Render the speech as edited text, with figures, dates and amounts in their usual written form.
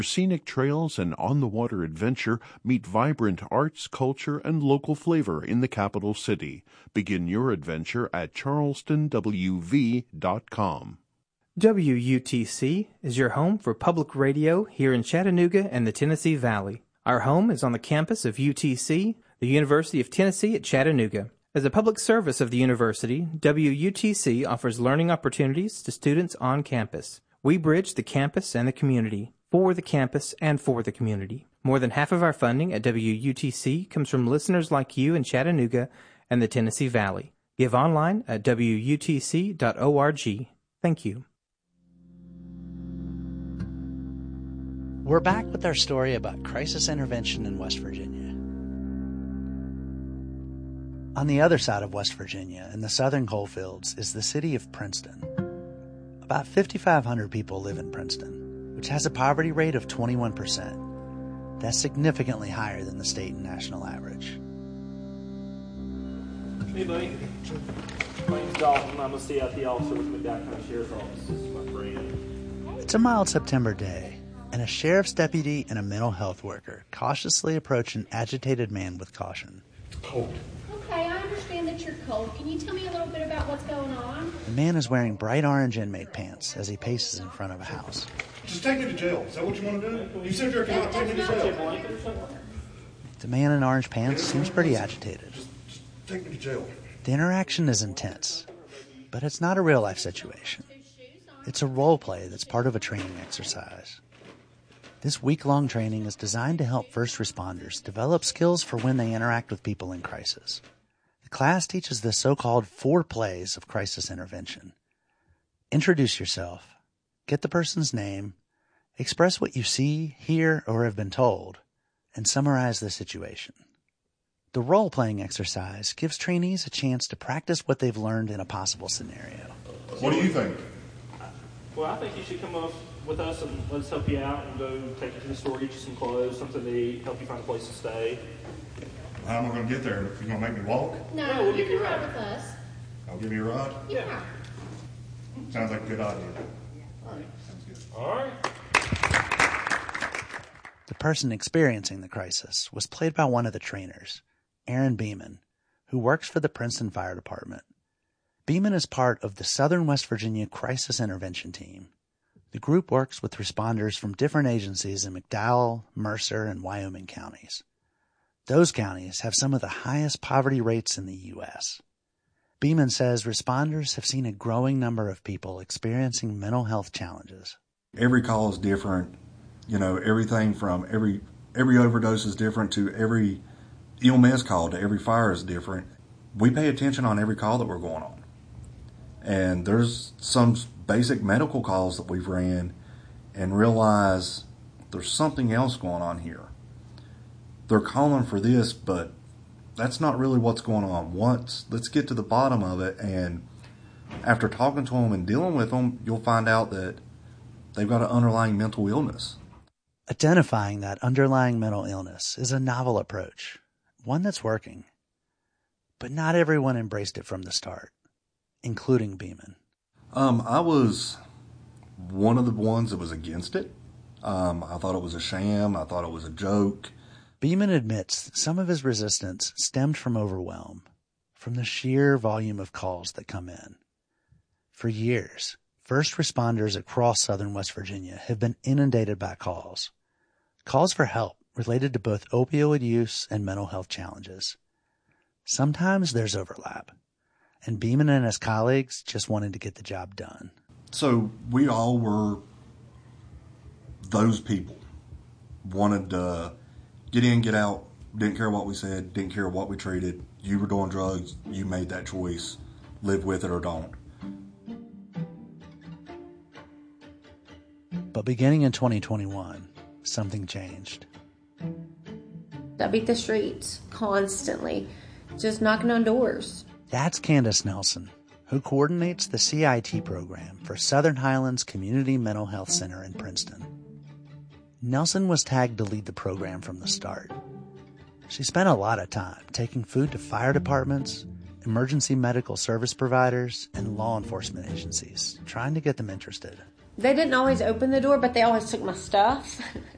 Scenic trails and on-the-water adventure meet vibrant arts, culture, and local flavor in the capital city. Begin your adventure at charlestonwv.com. WUTC is your home for public radio here in Chattanooga and the Tennessee Valley. Our home is on the campus of UTC, the University of Tennessee at Chattanooga. As a public service of the university, WUTC offers learning opportunities to students on campus. We bridge the campus and the community, for the campus and for the community. More than half of our funding at WUTC comes from listeners like you in Chattanooga and the Tennessee Valley. Give online at WUTC.org. Thank you. We're back with our story about crisis intervention in West Virginia. On the other side of West Virginia, in the southern coalfields, is the city of Princeton. About 5,500 people live in Princeton, which has a poverty rate of 21%. That's significantly higher than the state and national average. Hey, buddy. My name's Dalton. I'm a CIP officer with McDowell County Sheriff's Office. This is my friend. It's a mild September day, and a sheriff's deputy and a mental health worker cautiously approach an agitated man with caution. Cold. Okay, I understand that you're cold. Can you tell me a little bit about what's going on? The man is wearing bright orange inmate pants as he paces in front of a house. Just take me to jail. Is that what you want to do? You said you're going to take me to jail. The man in orange pants seems pretty agitated. Just take me to jail. The interaction is intense, but it's not a real-life situation. It's a role play that's part of a training exercise. This week-long training is designed to help first responders develop skills for when they interact with people in crisis. The class teaches the so-called 4 plays of crisis intervention. Introduce yourself, get the person's name, express what you see, hear, or have been told, and summarize the situation. The role-playing exercise gives trainees a chance to practice what they've learned in a possible scenario. What do you think? Well, I think you should come up with us and let's help you out and go take you to the store, get you some clothes, something to eat, help you find a place to stay. How am I going to get there? You're going to make me walk? No, Yeah, we'll you give you can a ride ride. with us. I'll give you a ride? Yeah. Sounds like a good idea. All right. Sounds good. All right. The person experiencing the crisis was played by one of the trainers, Aaron Beeman, who works for the Princeton Fire Department. Beeman is part of the Southern West Virginia Crisis Intervention Team. The group works with responders from different agencies in McDowell, Mercer, and Wyoming counties. Those counties have some of the highest poverty rates in the U.S. Beeman says responders have seen a growing number of people experiencing mental health challenges. Every call is different. You know, everything from every overdose is different to every EMS call to every fire is different. We pay attention on every call that we're going on. And there's some basic medical calls that we've ran and realize there's something else going on here. They're calling for this, but that's not really what's going on. Let's get to the bottom of it, and after talking to them and dealing with them, you'll find out that they've got an underlying mental illness. Identifying that underlying mental illness is a novel approach, one that's working. But not everyone embraced it from the start, including Beeman. I was one of the ones that was against it. I thought it was a sham. I thought it was a joke. Beeman admits some of his resistance stemmed from overwhelm, from the sheer volume of calls that come in. For years, first responders across southern West Virginia have been inundated by calls for help related to both opioid use and mental health challenges. Sometimes there's overlap, and Beeman and his colleagues just wanted to get the job done. So we all were those people. Wanted to get in, get out, didn't care what we said, didn't care what we treated. You were doing drugs, you made that choice. Live with it or don't. But beginning in 2021, something changed. I beat the streets constantly, just knocking on doors. That's Candace Nelson, who coordinates the CIT program for Southern Highlands Community Mental Health Center in Princeton. Nelson was tagged to lead the program from the start. She spent a lot of time taking food to fire departments, emergency medical service providers, and law enforcement agencies, trying to get them interested. They didn't always open the door, but they always took my stuff.